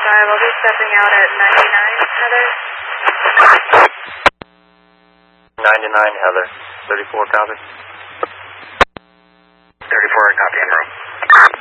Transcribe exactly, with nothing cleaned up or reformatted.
five, I'll be stepping out at ninety-nine, Heather. ninety-nine, Heather. thirty-four, copy.